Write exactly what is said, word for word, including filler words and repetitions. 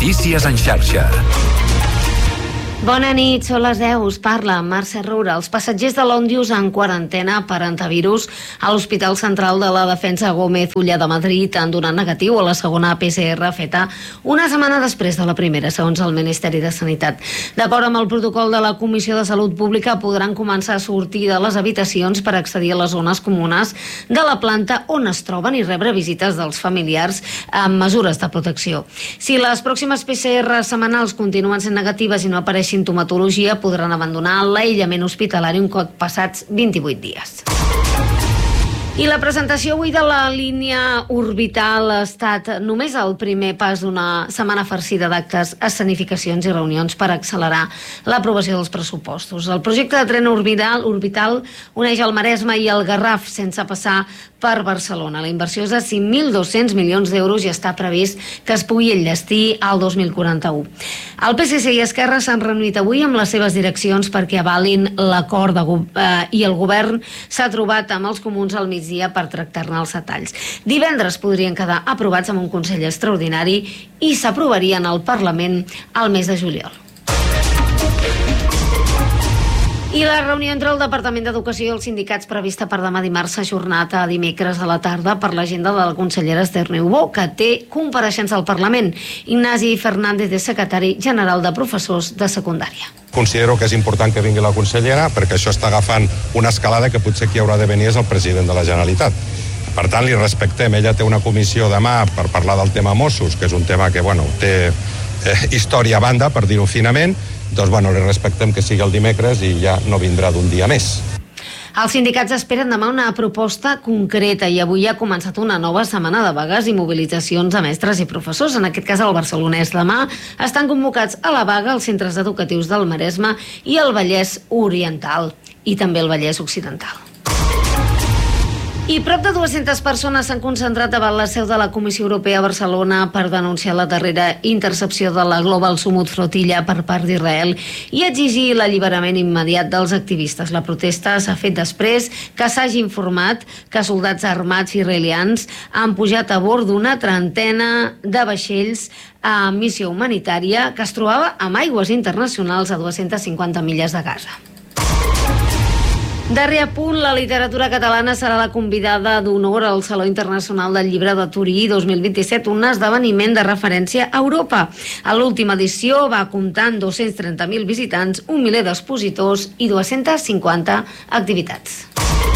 Notícies en xarxa. Bona nit, són les deu, us parla Mercè Roura. Els passatgers de l'Òndius en quarantena per antivirus a l'Hospital Central de la Defensa Gómez Ulla de Madrid han donat negatiu a la segona P C R feta una setmana després de la primera, segons el Ministeri de Sanitat. D'acord amb el protocol de la Comissió de Salut Pública, podran començar a sortir de les habitacions per accedir a les zones comunes de la planta on es troben i rebre visites dels familiars amb mesures de protecció. Si les pròximes P C R setmanals continuen sent negatives i no apareixen sintomatologia, podran abandonar l'aïllament hospitalari un cop passats vint-i-vuit dies. I la presentació avui de la línia orbital ha estat només el primer pas d'una setmana farcida d'actes, escenificacions i reunions per accelerar l'aprovació dels pressupostos. El projecte de tren orbital, orbital uneix el Maresme i el Garraf sense passar per Barcelona. La inversió és de cinc mil dos-cents milions d'euros i està previst que es pugui enllestir al dos mil quaranta-u. El P S C i Esquerra s'han reunit avui amb les seves direccions perquè avalin l'acord de, eh, i el govern s'ha trobat amb els comuns al mig dia per tractar-ne els detalls. Divendres podrien quedar aprovats amb un Consell extraordinari i s'aprovarien al Parlament al mes de juliol. I la reunió entre el Departament d'Educació i els sindicats prevista per demà dimarts s'ha ajornat a dimecres a la tarda per l'agenda de la consellera Esther Niubó, que té compareixença al Parlament. Ignasi Fernández és secretari general de professors de secundària. Considero que és important que vingui la consellera perquè això està agafant una escalada que potser qui haurà de venir és el president de la Generalitat. Per tant, li respectem. Ella té una comissió demà per parlar del tema Mossos, que és un tema que, bueno, té eh, història a banda, per dir-ho finament. Doncs, bueno, li respectem que sigui el dimecres i ja no vindrà d'un dia més. Els sindicats esperen demà una proposta concreta i avui ha començat una nova setmana de vagues i mobilitzacions a mestres i professors, en aquest cas al Barcelonès. Demà estan convocats a la vaga els centres educatius del Maresme i el Vallès Oriental i també el Vallès Occidental. I prop de dues-centes persones s'han concentrat davant la seu de la Comissió Europea a Barcelona per denunciar la darrera intercepció de la Global Sumut Flotilla per part d'Israel i exigir l'alliberament immediat dels activistes. La protesta s'ha fet després que s'hagi informat que soldats armats israelians han pujat a bord d'una trentena de vaixells a missió humanitària que es trobava amb aigües internacionals a dues-centes cinquanta milles de Gaza. Darrer apunt, la literatura catalana serà la convidada d'honor al Saló Internacional del Llibre de Torí dos mil vint-i-set, un esdeveniment de referència a Europa. A l'última edició va comptar amb dos-cents trenta mil visitants, un miler d'expositors i dues-centes cinquanta activitats.